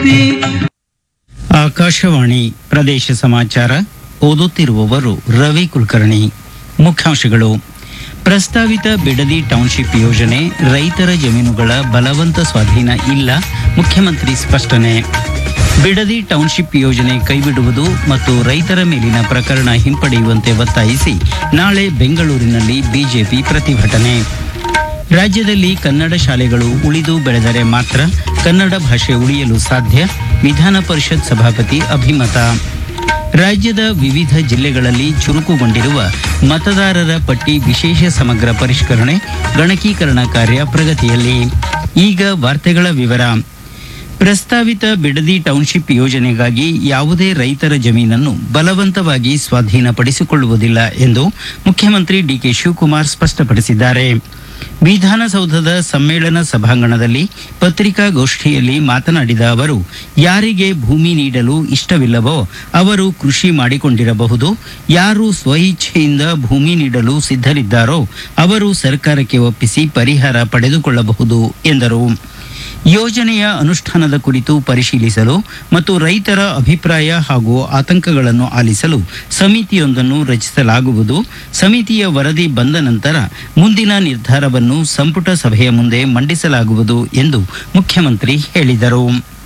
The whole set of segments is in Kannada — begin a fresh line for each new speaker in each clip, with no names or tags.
ಆಕಾಶವಾಣಿ ಪ್ರದೇಶ ಸಮಾಚಾರ ಓದುತ್ತಿರುವವರು ರವಿ ಕುಲಕರ್ಣಿ. ಮುಖ್ಯಾಂಶಗಳು: ಪ್ರಸ್ತಾವಿತ ಬಿಡದಿ ಟೌನ್ಶಿಪ್ ಯೋಜನೆ ರೈತರ ಜಮೀನುಗಳ ಬಲವಂತ ಸ್ವಾಧೀನ ಇಲ್ಲ, ಮುಖ್ಯಮಂತ್ರಿ ಸ್ಪಷ್ಟನೆ. ಬಿಡದಿ ಟೌನ್ಶಿಪ್ ಯೋಜನೆ ಕೈಬಿಡುವುದು ಮತ್ತು ರೈತರ ಮೇಲಿನ ಪ್ರಕರಣ ಹಿಂಪಡೆಯುವಂತೆ ಒತ್ತಾಯಿಸಿ ನಾಳೆ ಬೆಂಗಳೂರಿನಲ್ಲಿ ಬಿಜೆಪಿ ಪ್ರತಿಭಟನೆ. ರಾಜ್ಯದಲ್ಲಿ ಕನ್ನಡ ಶಾಲೆಗಳು ಉಳಿದು ಬೆಳೆದರೆ ಮಾತ್ರ ಕನ್ನಡ ಭಾಷೆ ಉಳಿಯಲು ಸಾಧ್ಯ, ವಿಧಾನ ಪರಿಷತ್ ಸಭಾಪತಿ ಅಭಿಮತ. ರಾಜ್ಯದ ವಿವಿಧ ಜಿಲ್ಲೆಗಳಲ್ಲಿ ಚುರುಕುಗೊಂಡಿರುವ ಮತದಾರರ ಪಟ್ಟಿ ವಿಶೇಷ ಸಮಗ್ರ ಪರಿಷ್ಕರಣೆ, ಗಣಕೀಕರಣ ಕಾರ್ಯ ಪ್ರಗತಿಯಲ್ಲಿ. ಈಗ ವಾರ್ತೆಗಳ ವಿವರ. ಪ್ರಸ್ತಾವಿತ ಬಿಡದಿ ಟೌನ್ಶಿಪ್ ಯೋಜನೆಗಾಗಿ ಯಾವುದೇ ರೈತರ ಜಮೀನನ್ನು ಬಲವಂತವಾಗಿ ಸ್ವಾಧೀನಪಡಿಸಿಕೊಳ್ಳುವುದಿಲ್ಲ ಎಂದು ಮುಖ್ಯಮಂತ್ರಿ ಡಿಕೆ ಶಿವಕುಮಾರ್ ಸ್ಪಷ್ಟಪಡಿಸಿದ್ದಾರೆ. ವಿಧಾನಸೌಧದ ಸಮ್ಮೇಳನ ಸಭಾಂಗಣದಲ್ಲಿ ಪತ್ರಿಕಾಗೋಷ್ಠಿಯಲ್ಲಿ ಮಾತನಾಡಿದ ಅವರು, ಯಾರಿಗೆ ಭೂಮಿ ನೀಡಲು ಇಷ್ಟವಿಲ್ಲವೋ ಅವರು ಕೃಷಿ ಮಾಡಿಕೊಂಡಿರಬಹುದು, ಯಾರು ಸ್ವಇಚ್ಛೆಯಿಂದ ಭೂಮಿ ನೀಡಲು ಸಿದ್ಧರಿದ್ದಾರೋ ಅವರು ಸರ್ಕಾರಕ್ಕೆ ಒಪ್ಪಿಸಿ ಪರಿಹಾರ ಪಡೆದುಕೊಳ್ಳಬಹುದು ಎಂದರು. ಯೋಜನೆಯ ಅನುಷ್ಠಾನದ ಕುರಿತು ಪರಿಶೀಲಿಸಲು ಮತ್ತು ರೈತರ ಅಭಿಪ್ರಾಯ ಹಾಗೂ ಆತಂಕಗಳನ್ನು ಆಲಿಸಲು ಸಮಿತಿಯೊಂದನ್ನು ರಚಿಸಲಾಗುವುದು. ಸಮಿತಿಯ ವರದಿ ಬಂದ ನಂತರ ಮುಂದಿನ ನಿರ್ಧಾರವನ್ನು ಸಂಪುಟ ಸಭೆಯ ಮುಂದೆ ಮಂಡಿಸಲಾಗುವುದು ಎಂದು ಮುಖ್ಯಮಂತ್ರಿ ಹೇಳಿದರು.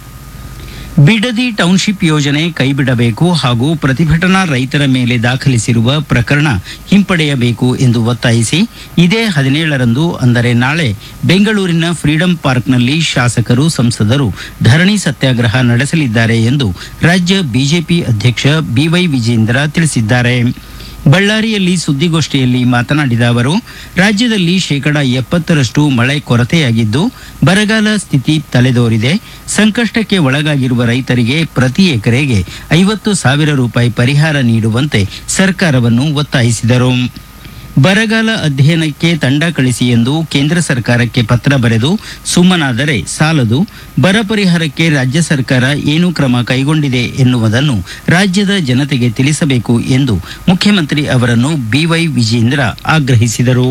ಬಿಡದಿ ಟೌನ್ಶಿಪ್ ಯೋಜನೆ ಕೈಬಿಡಬೇಕು ಹಾಗೂ ಪ್ರತಿಭಟನಾ ರೈತರ ಮೇಲೆ ದಾಖಲಿಸಿರುವ ಪ್ರಕರಣ ಹಿಂಪಡೆಯಬೇಕು ಎಂದು ಒತ್ತಾಯಿಸಿ ಇದೇ 17ರಂದು ಅಂದರೆ ನಾಳೆ ಬೆಂಗಳೂರಿನ ಫ್ರೀಡಂ ಪಾರ್ಕ್ನಲ್ಲಿ ಶಾಸಕರು, ಸಂಸದರು ಧರಣಿ ಸತ್ಯಾಗ್ರಹ ನಡೆಸಲಿದ್ದಾರೆ ಎಂದು ರಾಜ್ಯ ಬಿಜೆಪಿ ಅಧ್ಯಕ್ಷ ಬಿವೈ ವಿಜೇಂದ್ರ ತಿಳಿಸಿದ್ದಾರೆ. ಬಳ್ಳಾರಿಯಲ್ಲಿ ಸುದ್ದಿಗೋಷ್ಠಿಯಲ್ಲಿ ಮಾತನಾಡಿದ ಅವರು, ರಾಜ್ಯದಲ್ಲಿ 70% ಮಳೆ ಕೊರತೆಯಾಗಿದ್ದು ಬರಗಾಲ ಸ್ಥಿತಿ ತಲೆದೋರಿದೆ. ಸಂಕಷ್ಟಕ್ಕೆ ಒಳಗಾಗಿರುವ ರೈತರಿಗೆ ಪ್ರತಿ ಎಕರೆಗೆ 50,000 ರೂಪಾಯಿ ಪರಿಹಾರ ನೀಡುವಂತೆ ಸರ್ಕಾರವನ್ನು ಒತ್ತಾಯಿಸಿದರು. ಬರಗಾಲ ಅಧ್ಯಯನಕ್ಕೆ ತಂಡ ಕಳಿಸಿ ಎಂದು ಕೇಂದ್ರ ಸರ್ಕಾರಕ್ಕೆ ಪತ್ರ ಬರೆದು ಸುಮ್ಮನಾದರೆ ಸಾಲದು. ಬರ ಪರಿಹಾರಕ್ಕೆ ರಾಜ್ಯ ಸರ್ಕಾರ ಏನು ಕ್ರಮ ಕೈಗೊಂಡಿದೆ ಎನ್ನುವುದನ್ನು ರಾಜ್ಯದ ಜನತೆಗೆ ತಿಳಿಸಬೇಕು ಎಂದು ಮುಖ್ಯಮಂತ್ರಿ ಅವರನ್ನು ಬಿವೈ ವಿಜೇಂದ್ರ ಆಗ್ರಹಿಸಿದರು.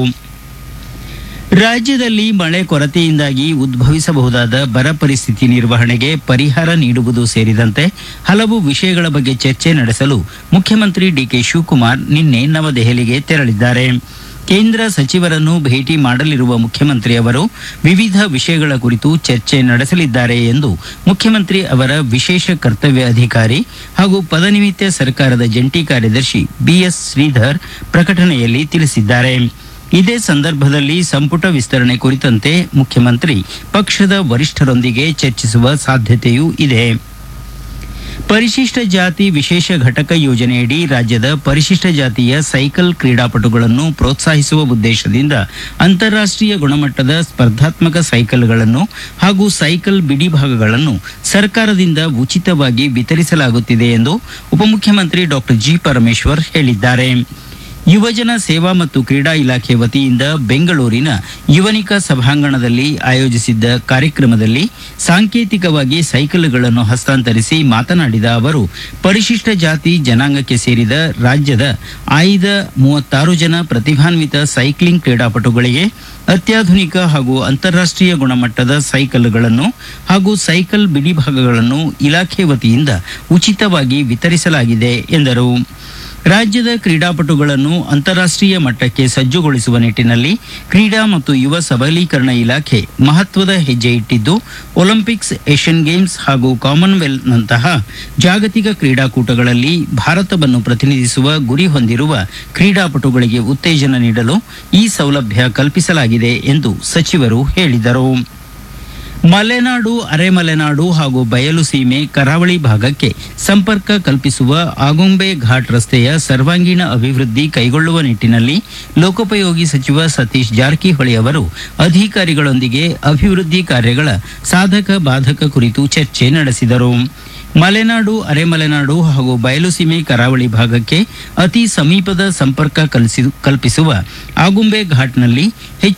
ರಾಜ್ಯದಲ್ಲಿ ಮಳೆ ಕೊರತೆಯಿಂದಾಗಿ ಉದ್ಭವಿಸಬಹುದಾದ ಬರ ಪರಿಸ್ಥಿತಿ ನಿರ್ವಹಣೆಗೆ ಪರಿಹಾರ ನೀಡುವುದು ಸೇರಿದಂತೆ ಹಲವು ವಿಷಯಗಳ ಬಗ್ಗೆ ಚರ್ಚೆ ನಡೆಸಲು ಮುಖ್ಯಮಂತ್ರಿ ಡಿಕೆ ಶಿವಕುಮಾರ್ ನಿನ್ನೆ ನವದೆಹಲಿಗೆ ತೆರಳಿದ್ದಾರೆ. ಕೇಂದ್ರ ಸಚಿವರನ್ನು ಭೇಟಿ ಮಾಡಲಿರುವ ಮುಖ್ಯಮಂತ್ರಿ ಅವರು ವಿವಿಧ ವಿಷಯಗಳ ಕುರಿತು ಚರ್ಚೆ ನಡೆಸಲಿದ್ದಾರೆ ಎಂದು ಮುಖ್ಯಮಂತ್ರಿ ಅವರ ವಿಶೇಷ ಕರ್ತವ್ಯ ಅಧಿಕಾರಿ ಹಾಗೂ ಪದನಿಮಿತ್ತ ಸರ್ಕಾರದ ಜಂಟಿ ಕಾರ್ಯದರ್ಶಿ ಬಿಎಸ್ ಶ್ರೀಧರ್ ಪ್ರಕಟಣೆಯಲ್ಲಿ ತಿಳಿಸಿದ್ದಾರೆ. ಇದೇ ಸಂದರ್ಭದಲ್ಲಿ ಸಂಪುಟ ವಿಸ್ತರಣೆ ಕುರಿತಂತೆ ಮುಖ್ಯಮಂತ್ರಿ ಪಕ್ಷದ ವರಿಷ್ಠರೊಂದಿಗೆ ಚರ್ಚಿಸುವ ಸಾಧ್ಯತೆಯೂ ಇದೆ. ಪರಿಶಿಷ್ಟ ಜಾತಿ ವಿಶೇಷ ಘಟಕ ಯೋಜನೆಯಡಿ ರಾಜ್ಯದ ಪರಿಶಿಷ್ಟ ಜಾತಿಯ ಸೈಕಲ್ ಕ್ರೀಡಾಪಟುಗಳನ್ನು ಪ್ರೋತ್ಸಾಹಿಸುವ ಉದ್ದೇಶದಿಂದ ಅಂತಾರಾಷ್ಟ್ರೀಯ ಗುಣಮಟ್ಟದ ಸ್ಪರ್ಧಾತ್ಮಕ ಸೈಕಲ್ಗಳನ್ನು ಹಾಗೂ ಸೈಕಲ್ ಬಿಡಿಭಾಗಗಳನ್ನು ಸರ್ಕಾರದಿಂದ ಉಚಿತವಾಗಿ ವಿತರಿಸಲಾಗುತ್ತಿದೆ ಎಂದು ಉಪಮುಖ್ಯಮಂತ್ರಿ ಡಾಕ್ಟರ್ ಜಿ. ಪರಮೇಶ್ವರ್ ಹೇಳಿದ್ದಾರೆ. ಯುವಜನ ಸೇವಾ ಮತ್ತು ಕ್ರೀಡಾ ಇಲಾಖೆ ವತಿಯಿಂದ ಬೆಂಗಳೂರಿನ ಯುವನಿಕಾ ಸಭಾಂಗಣದಲ್ಲಿ ಆಯೋಜಿಸಿದ್ದ ಕಾರ್ಯಕ್ರಮದಲ್ಲಿ ಸಾಂಕೇತಿಕವಾಗಿ ಸೈಕಲ್ಗಳನ್ನು ಹಸ್ತಾಂತರಿಸಿ ಮಾತನಾಡಿದ ಅವರು, ಪರಿಶಿಷ್ಟ ಜಾತಿ ಜನಾಂಗಕ್ಕೆ ಸೇರಿದ ರಾಜ್ಯದ ಆಯ್ದ 36 ಜನ ಪ್ರತಿಭಾನ್ವಿತ ಸೈಕ್ಲಿಂಗ್ ಕ್ರೀಡಾಪಟುಗಳಿಗೆ ಅತ್ಯಾಧುನಿಕ ಹಾಗೂ ಅಂತಾರಾಷ್ಟ್ರೀಯ ಗುಣಮಟ್ಟದ ಸೈಕಲ್ಗಳನ್ನು ಹಾಗೂ ಸೈಕಲ್ ಬಿಡಿಭಾಗಗಳನ್ನು ಇಲಾಖೆ ವತಿಯಿಂದ ಉಚಿತವಾಗಿ ವಿತರಿಸಲಾಗಿದೆ ಎಂದರು. ರಾಜ್ಯದ ಕ್ರೀಡಾಪಟುಗಳನ್ನು ಅಂತಾರಾಷ್ಟ್ರೀಯ ಮಟ್ಟಕ್ಕೆ ಸಜ್ಜುಗೊಳಿಸುವ ನಿಟ್ಟಿನಲ್ಲಿ ಕ್ರೀಡಾ ಮತ್ತು ಯುವ ಸಬಲೀಕರಣ ಇಲಾಖೆ ಮಹತ್ವದ ಹೆಜ್ಜೆ ಇಟ್ಟಿದ್ದು, ಒಲಿಂಪಿಕ್ಸ್, ಏಷ್ಯನ್ ಗೇಮ್ಸ್ ಹಾಗೂ ಕಾಮನ್ವೆಲ್ತ್ನಂತಹ ಜಾಗತಿಕ ಕ್ರೀಡಾಕೂಟಗಳಲ್ಲಿ ಭಾರತವನ್ನು ಪ್ರತಿನಿಧಿಸುವ ಗುರಿ ಹೊಂದಿರುವ ಕ್ರೀಡಾಪಟುಗಳಿಗೆ ಉತ್ತೇಜನ ನೀಡಲು ಈ ಸೌಲಭ್ಯ ಕಲ್ಪಿಸಲಾಗಿದೆ ಎಂದು ಸಚಿವರು ಹೇಳಿದರು. ಮಲೆನಾಡು, ಅರೆಮಲೆನಾಡು ಹಾಗೂ ಬಯಲು ಸೀಮೆ, ಕರಾವಳಿ ಭಾಗಕ್ಕೆ ಸಂಪರ್ಕ ಕಲ್ಪಿಸುವ ಆಗುಂಬೆ ಘಾಟ್ ರಸ್ತೆಯ ಸರ್ವಾಂಗೀಣ ಅಭಿವೃದ್ಧಿ ಕೈಗೊಳ್ಳುವ ನಿಟ್ಟಿನಲ್ಲಿ ಲೋಕೋಪಯೋಗಿ ಸಚಿವ ಸತೀಶ್ ಜಾರಕಿಹೊಳಿ ಅವರು ಅಧಿಕಾರಿಗಳೊಂದಿಗೆ ಅಭಿವೃದ್ಧಿ ಕಾರ್ಯಗಳ ಸಾಧಕ ಬಾಧಕ ಕುರಿತು ಚರ್ಚೆ ನಡೆಸಿದರು. ಮಲೆನಾಡು, ಅರೆಮಲೆನಾಡು ಹಾಗೂ ಬಯಲುಸೀಮೆ ಕರಾವಳಿ ಭಾಗಕ್ಕೆ ಅತಿ ಸಮೀಪದ ಸಂಪರ್ಕ ಕಲ್ಪಿಸುವ ಆಗುಂಬೆ ಘಾಟ್ನಲ್ಲಿ